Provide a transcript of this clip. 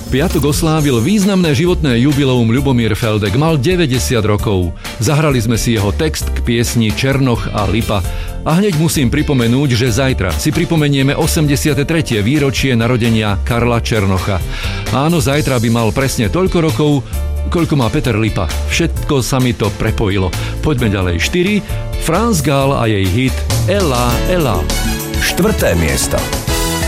piatok oslávil významné životné jubileum Ľubomír Feldek, mal 90 rokov. Zahrali sme si jeho text k piesni Černoch a Lipa. A hneď musím pripomenúť, že zajtra si pripomenieme 83. výročie narodenia Karla Černocha. Áno, zajtra by mal presne toľko rokov, koľko má Peter Lipa. Všetko sa mi to prepojilo. Poďme ďalej. 4. France Gall a jej hit Ella, Ella. 4. miesto.